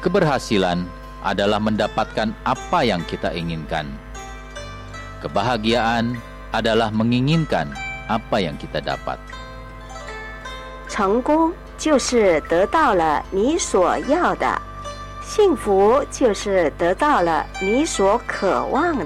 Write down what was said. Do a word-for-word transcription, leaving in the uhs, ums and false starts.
Keberhasilan adalah mendapatkan apa yang kita inginkan. Kebahagiaan adalah menginginkan apa yang kita dapat. 成功就是得到了你所要的，幸福就是得到了你所渴望的。